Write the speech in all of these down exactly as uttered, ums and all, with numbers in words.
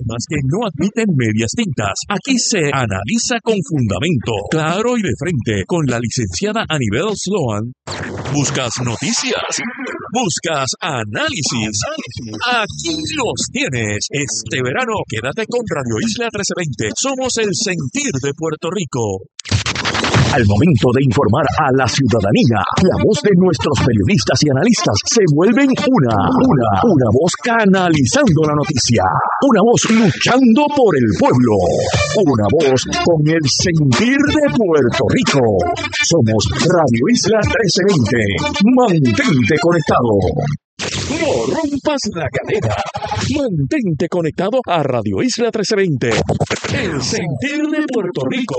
temas que no admiten medias tintas. Aquí se analiza con fundamento, claro y de frente, con la licenciada Anibel Sloan. ¿Buscas noticias? ¿Buscas análisis? Aquí los tienes. Este verano quédate con Radio Isla trece veinte. Somos el sentir de Puerto Rico. Al momento de informar a la ciudadanía, la voz de nuestros periodistas y analistas se vuelven una, una, una voz canalizando la noticia, una voz luchando por el pueblo, una voz con el sentir de Puerto Rico. Somos Radio Isla trece veinte. Mantente conectado. No rompas la cadena. Mantente conectado a Radio Isla trece veinte. El sentir de Puerto Rico.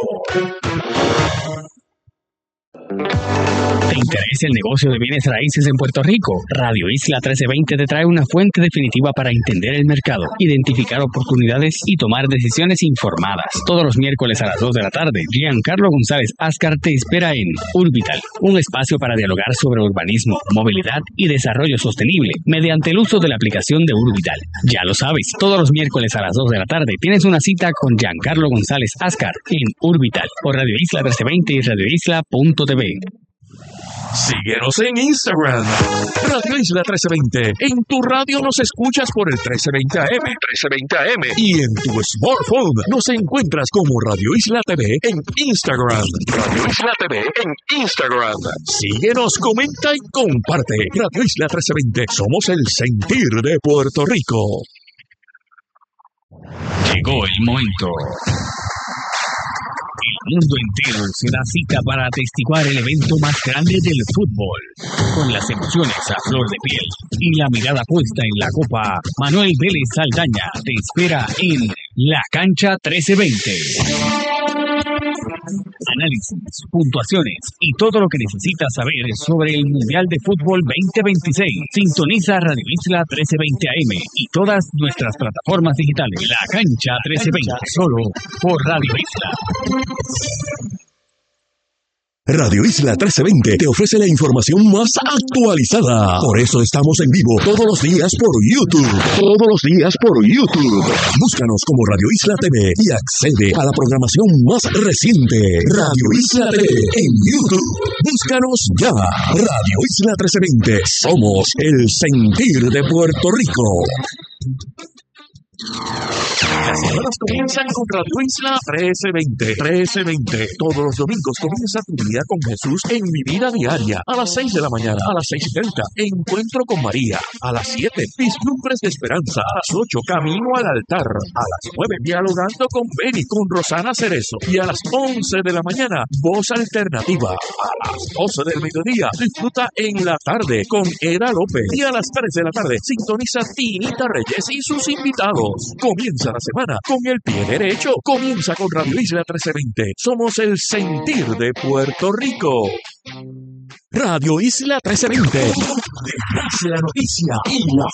¿Te interesa el negocio de bienes raíces en Puerto Rico? Radio Isla trece veinte te trae una fuente definitiva para entender el mercado, identificar oportunidades y tomar decisiones informadas. Todos los miércoles a las dos de la tarde, Giancarlo González Ascar te espera en Urbital, un espacio para dialogar sobre urbanismo, movilidad y desarrollo sostenible mediante el uso de la aplicación de Urbital. Ya lo sabes, todos los miércoles a las dos de la tarde tienes una cita con Giancarlo González Ascar en Urbital por Radio Isla trece veinte y radio isla punto t v. Síguenos en Instagram, Radio Isla trece veinte. En tu radio nos escuchas por el trece veinte A M, trece veinte A M. Y en tu smartphone nos encuentras como Radio Isla T V en Instagram. Radio Isla T V en Instagram. Síguenos, comenta y comparte. Radio Isla trece veinte. Somos el sentir de Puerto Rico. Llegó el momento. El mundo entero se da cita para atestiguar el evento más grande del fútbol. Con las emociones a flor de piel y la mirada puesta en la copa, Manuel Vélez Saldaña te espera en La Cancha trece veinte. Análisis, puntuaciones y todo lo que necesitas saber sobre el Mundial de Fútbol veinte veintiséis. Sintoniza Radio Isla trece veinte A M y todas nuestras plataformas digitales. La Cancha trece veinte, solo por Radio Isla. Radio Isla trece veinte te ofrece la información más actualizada. Por eso estamos en vivo todos los días por YouTube. Todos los días por YouTube. Búscanos como Radio Isla T V y accede a la programación más reciente. Radio Isla T V en YouTube. Búscanos ya. Radio Isla trece veinte. Somos el sentir de Puerto Rico. Las semanas comienzan con Radio Isla trece veinte. trece veinte. Todos los domingos comienza tu día con Jesús en Mi Vida Diaria. A las seis de la mañana, a las seis y treinta. Encuentro con María. A las siete, Vislumbres de Esperanza. A las ocho, Camino al Altar. A las nueve, Dialogando con Benny, con Rosana Cerezo. Y a las once de la mañana, Voz Alternativa. A las doce del mediodía, disfruta En la Tarde con Era López. Y a las tres de la tarde, sintoniza Tinita Reyes y sus invitados. Comienza la semana con el pie derecho. Comienza con Radio Isla trece veinte. Somos el sentir de Puerto Rico. Radio Isla trece veinte. Detrás de la noticia y la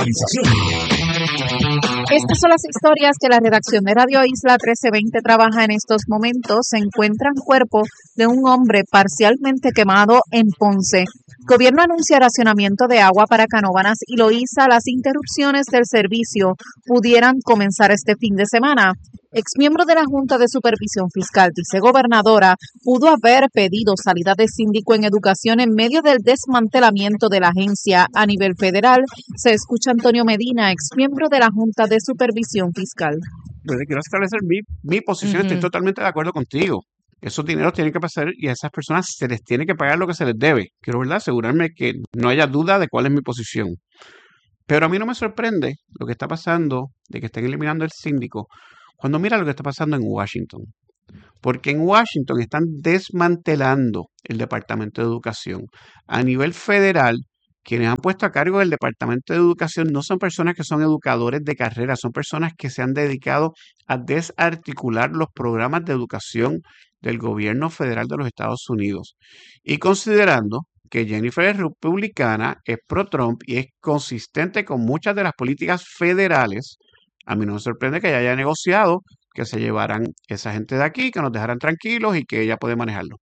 fiscalización. Estas son las historias que la redacción de Radio Isla trece veinte trabaja en estos momentos. Se encuentra el cuerpo de un hombre parcialmente quemado en Ponce. Gobierno anuncia racionamiento de agua para Canóvanas y Loíza. Las interrupciones del servicio pudieran comenzar este fin de semana. Exmiembro de la Junta de Supervisión Fiscal, dice gobernadora, pudo haber pedido salida de síndico en educación en medio del desmantelamiento de la agencia a nivel federal. Se escucha Antonio Medina, exmiembro de la Junta de Supervisión Fiscal. Quiero establecer mi, mi posición, uh-huh. Estoy totalmente de acuerdo contigo. Esos dineros tienen que pasar y a esas personas se les tiene que pagar lo que se les debe. Quiero, ¿verdad?, asegurarme que no haya duda de cuál es mi posición. Pero a mí no me sorprende lo que está pasando de que estén eliminando el síndico cuando mira lo que está pasando en Washington. Porque en Washington están desmantelando el Departamento de Educación. A nivel federal, quienes han puesto a cargo del Departamento de Educación no son personas que son educadores de carrera, son personas que se han dedicado a desarticular los programas de educación del gobierno federal de los Estados Unidos. Y considerando que Jennifer es republicana, es pro-Trump y es consistente con muchas de las políticas federales, a mí no me sorprende que ella haya negociado que se llevaran esa gente de aquí, que nos dejaran tranquilos y que ella puede manejarlo.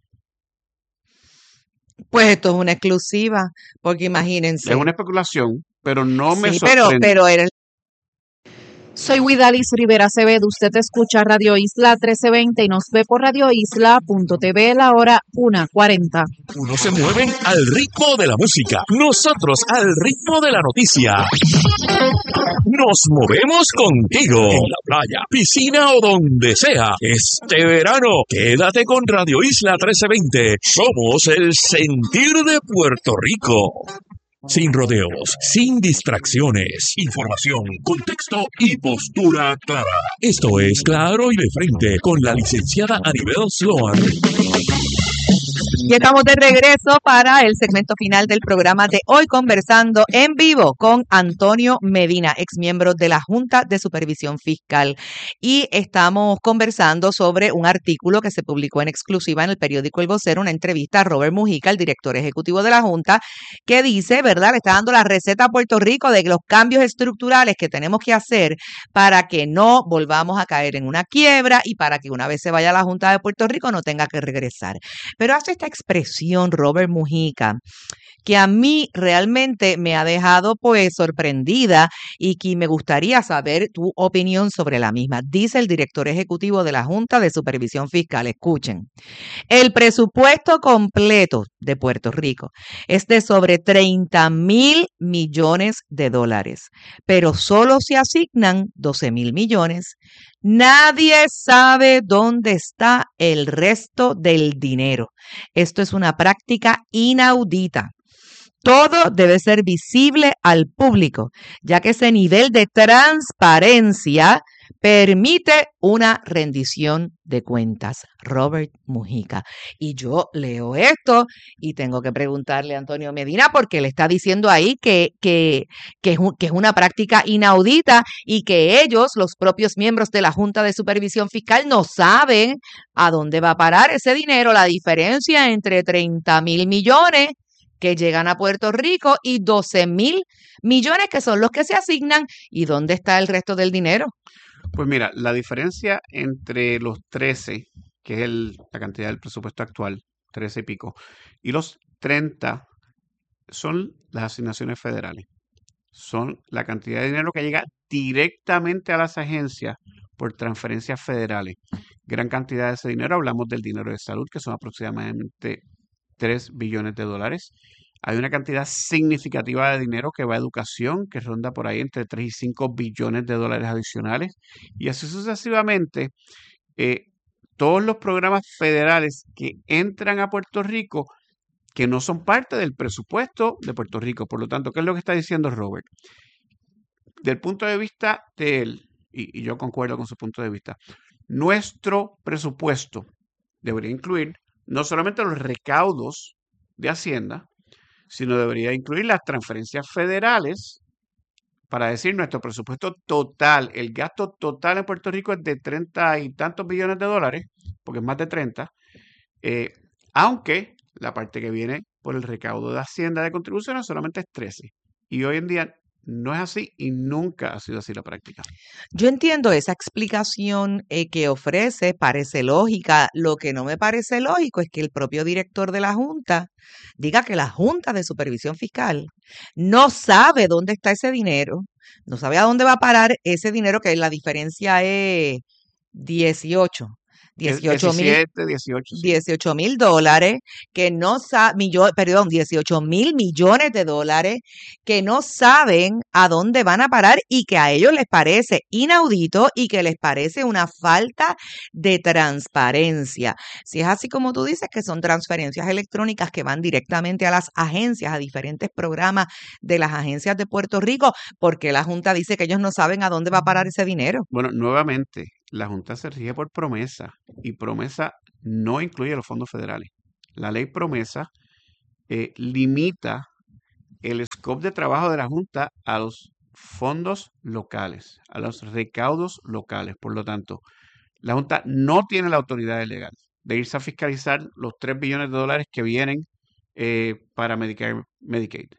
Pues esto es una exclusiva, porque imagínense. Es una especulación, pero no me sí, sorprende. Pero, pero era... Soy Widalis Rivera Acevedo. Usted escucha Radio Isla trece veinte y nos ve por radio isla punto t v la hora una cuarenta. Unos se mueven al ritmo de la música, nosotros al ritmo de la noticia. Nos movemos contigo en la playa, piscina o donde sea. Este verano, quédate con Radio Isla trece veinte. Somos el sentir de Puerto Rico. Sin rodeos, sin distracciones, información, contexto y postura clara. Esto es Claro y de Frente con la licenciada Anibel Sloan. Y estamos de regreso para el segmento final del programa de hoy, conversando en vivo con Antonio Medina, exmiembro de la Junta de Supervisión Fiscal. Y estamos conversando sobre un artículo que se publicó en exclusiva en el periódico El Vocero, una entrevista a Robert Mujica, el director ejecutivo de la Junta, que dice, ¿verdad?, le está dando la receta a Puerto Rico de los cambios estructurales que tenemos que hacer para que no volvamos a caer en una quiebra y para que una vez se vaya a la Junta de Puerto Rico no tenga que regresar. Pero hace esta expresión Robert Mujica que a mí realmente me ha dejado pues sorprendida y que me gustaría saber tu opinión sobre la misma. Dice el director ejecutivo de la Junta de Supervisión Fiscal, escuchen, el presupuesto completo de Puerto Rico es de sobre treinta mil millones de dólares, pero solo se asignan doce mil millones. Nadie sabe dónde está el resto del dinero. Esto es una práctica inaudita. Todo debe ser visible al público, ya que ese nivel de transparencia permite una rendición de cuentas. Robert Mujica. Y yo leo esto y tengo que preguntarle a Antonio Medina porque le está diciendo ahí que, que, que, es un, que es una práctica inaudita y que ellos, los propios miembros de la Junta de Supervisión Fiscal, no saben a dónde va a parar ese dinero. La diferencia entre treinta mil millones que llegan a Puerto Rico y doce mil millones que son los que se asignan. ¿Y dónde está el resto del dinero? Pues mira, la diferencia entre los trece, que es el, la cantidad del presupuesto actual, trece y pico, y los treinta son las asignaciones federales. Son la cantidad de dinero que llega directamente a las agencias por transferencias federales. Gran cantidad de ese dinero, hablamos del dinero de salud, que son aproximadamente tres billones de dólares. Hay una cantidad significativa de dinero que va a educación, que ronda por ahí entre tres y cinco billones de dólares adicionales. Y así sucesivamente, eh, todos los programas federales que entran a Puerto Rico, que no son parte del presupuesto de Puerto Rico. Por lo tanto, ¿qué es lo que está diciendo Robert? Del punto de vista de él, y, y yo concuerdo con su punto de vista, nuestro presupuesto debería incluir no solamente los recaudos de Hacienda, sino debería incluir las transferencias federales para decir nuestro presupuesto total, el gasto total en Puerto Rico es de treinta y tantos billones de dólares, porque es más de treinta, eh, aunque la parte que viene por el recaudo de Hacienda de contribuciones solamente es trece. Y hoy en día no es así y nunca ha sido así la práctica. Yo entiendo esa explicación eh, que ofrece, parece lógica. Lo que no me parece lógico es que el propio director de la Junta diga que la Junta de Supervisión Fiscal no sabe dónde está ese dinero, no sabe a dónde va a parar ese dinero, que la diferencia es dieciocho. dieciocho mil, diecisiete, dieciocho, sí. dieciocho mil dólares, que no saben, millo, perdón, dieciocho mil millones de dólares, que no saben a dónde van a parar y que a ellos les parece inaudito y que les parece una falta de transparencia. Si es así como tú dices, que son transferencias electrónicas que van directamente a las agencias, a diferentes programas de las agencias de Puerto Rico, ¿por qué la Junta dice que ellos no saben a dónde va a parar ese dinero? Bueno, nuevamente, la Junta se rige por promesa y promesa no incluye los fondos federales. La ley promesa eh, limita el scope de trabajo de la Junta a los fondos locales, a los recaudos locales. Por lo tanto, la Junta no tiene la autoridad legal de irse a fiscalizar los tres billones de dólares que vienen eh, para Medicare, Medicaid.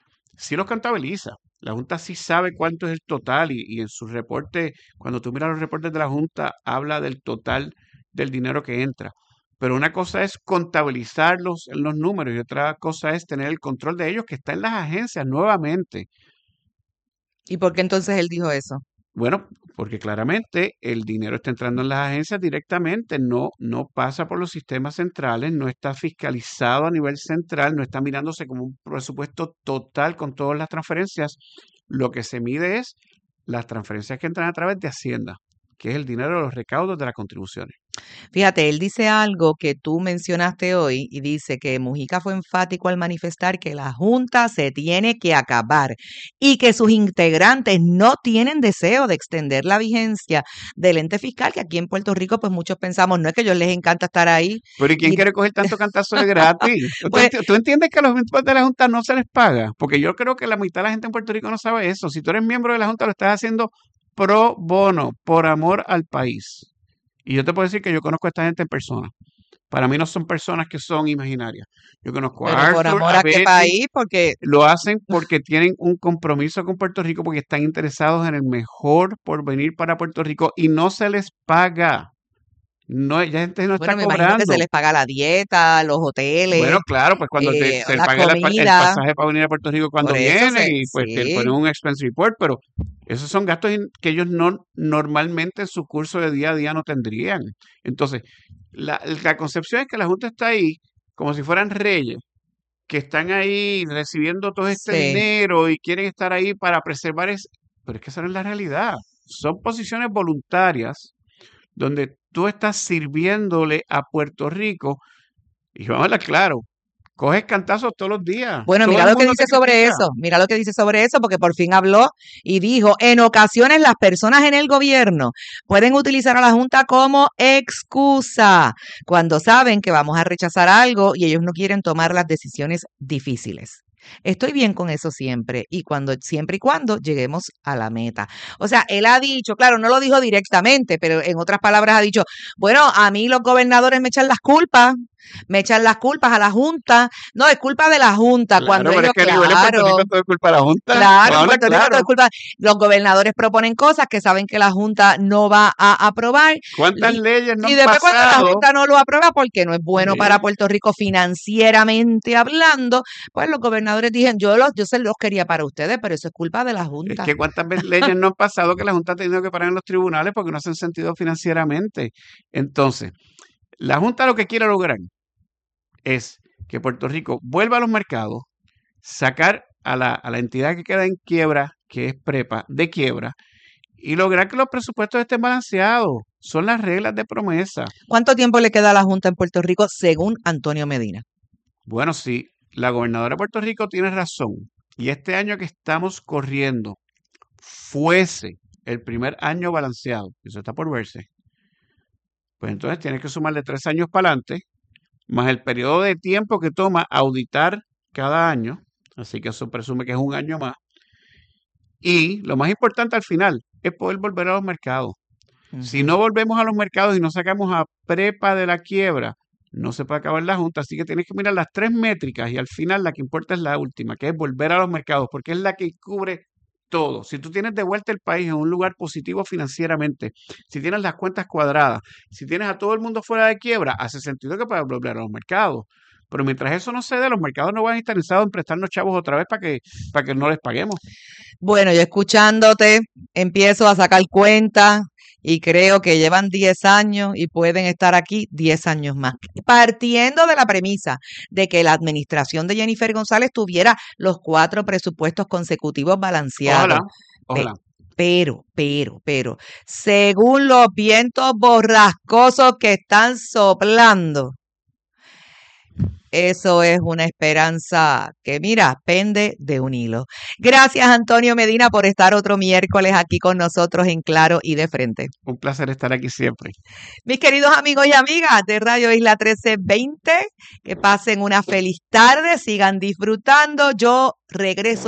Sí los contabiliza. La Junta sí sabe cuánto es el total y, y en su reporte, cuando tú miras los reportes de la Junta, habla del total del dinero que entra. Pero una cosa es contabilizarlos en los números y otra cosa es tener el control de ellos, que está en las agencias nuevamente. ¿Y por qué entonces él dijo eso? Bueno, porque claramente el dinero está entrando en las agencias directamente, no, no pasa por los sistemas centrales, no está fiscalizado a nivel central, no está mirándose como un presupuesto total con todas las transferencias. Lo que se mide es las transferencias que entran a través de Hacienda, que es el dinero de los recaudos de las contribuciones. Fíjate, él dice algo que tú mencionaste hoy y dice que Mujica fue enfático al manifestar que la Junta se tiene que acabar y que sus integrantes no tienen deseo de extender la vigencia del ente fiscal, que aquí en Puerto Rico pues muchos pensamos, no es que a ellos les encanta estar ahí. Pero ¿y quién Y- quiere coger tanto cantazo de gratis? ¿Tú, Pues- enti- tú entiendes que a los miembros de la Junta no se les paga? Porque yo creo que la mitad de la gente en Puerto Rico no sabe eso. Si tú eres miembro de la Junta, lo estás haciendo pro bono, por amor al país. Y yo te puedo decir que yo conozco a esta gente en persona. Para mí no son personas que son imaginarias. Yo conozco Pero a por Arthur, amor a a qué Betty. país, porque Lo hacen porque tienen un compromiso con Puerto Rico, porque están interesados en el mejor porvenir para Puerto Rico y no se les paga. No, ya gente no bueno, está me imagino que cobrando. se les paga la dieta, los hoteles, Bueno, claro, pues cuando te, eh, se le la paga el, pa- el comida, pasaje para venir a Puerto Rico cuando por eso vienen se, y pues te sí. ponen un expense report, pero esos son gastos in- que ellos no normalmente en su curso de día a día no tendrían. Entonces, la, la concepción es que la Junta está ahí como si fueran reyes, que están ahí recibiendo todo este Sí. dinero y quieren estar ahí para preservar es, pero es que esa no es la realidad. Son posiciones voluntarias donde tú estás sirviéndole a Puerto Rico y vamos a hablar claro, coges cantazos todos los días. Bueno, Todo mira el lo que mundo te dice sobre critica. eso, mira lo que dice sobre eso, porque por fin habló y dijo, en ocasiones las personas en el gobierno pueden utilizar a la Junta como excusa cuando saben que vamos a rechazar algo y ellos no quieren tomar las decisiones difíciles. Estoy bien con eso siempre y cuando siempre y cuando lleguemos a la meta. O sea, él ha dicho, claro, no lo dijo directamente, pero en otras palabras ha dicho, bueno, a mí los gobernadores me echan las culpas, me echan las culpas a la Junta. No, es culpa de la Junta. Claro, Cuando pero es ellos, que a nivel de Puerto claro, Rico todo es culpa de la Junta. claro, Vamos a en hablar Puerto Rico todo claro. es culpa. Los gobernadores proponen cosas que saben que la Junta no va a aprobar. ¿Cuántas Y, leyes no y han después cuando la pasado? Junta no lo aprueba porque no es bueno Sí. para Puerto Rico financieramente hablando, pues los gobernadores dicen, yo los, yo se los quería para ustedes, pero eso es culpa de la Es Junta. que cuántas veces leyes no han pasado que la Junta ha tenido que parar en los tribunales porque no hacen sentido financieramente. Entonces, la Junta lo que quiere lograr es que Puerto Rico vuelva a los mercados, sacar a la, a la entidad que queda en quiebra, que es Prepa, de quiebra, y lograr que los presupuestos estén balanceados. Son las reglas de promesa. ¿Cuánto tiempo le queda a la Junta en Puerto Rico según Antonio Medina? Bueno, sí, la gobernadora de Puerto Rico tiene razón. Y este año que estamos corriendo fuese el primer año balanceado, eso está por verse, pues entonces tienes que sumarle tres años para adelante, más el periodo de tiempo que toma auditar cada año, así que eso presume que es un año más. Y lo más importante al final es poder volver a los mercados. Si no volvemos a los mercados y no sacamos a Prepa de la quiebra, no se puede acabar la Junta. Así que tienes que mirar las tres métricas y al final la que importa es la última, que es volver a los mercados, porque es la que cubre todo. Si tú tienes de vuelta el país en un lugar positivo financieramente, si tienes las cuentas cuadradas, si tienes a todo el mundo fuera de quiebra, hace sentido que puedas volver a los mercados. Pero mientras eso no se dé, los mercados no van a estar interesados en prestarnos chavos otra vez para que, para que no les paguemos. Bueno, yo escuchándote empiezo a sacar cuentas y creo que llevan diez años y pueden estar aquí diez años más. Partiendo de la premisa de que la administración de Jennifer González tuviera los cuatro presupuestos consecutivos balanceados. Ojalá, ojalá. Pero, pero, pero, según los vientos borrascosos que están soplando, eso es una esperanza que, mira, pende de un hilo. Gracias, Antonio Medina, por estar otro miércoles aquí con nosotros en Claro y de Frente. Un placer estar aquí siempre. Mis queridos amigos y amigas de Radio Isla trece veinte, que pasen una feliz tarde, sigan disfrutando. Yo regreso